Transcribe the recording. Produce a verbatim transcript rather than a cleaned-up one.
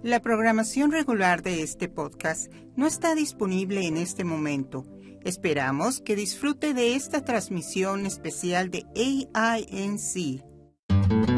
La programación regular de este podcast no está disponible en este momento. Esperamos que disfrute de esta transmisión especial de A I N C.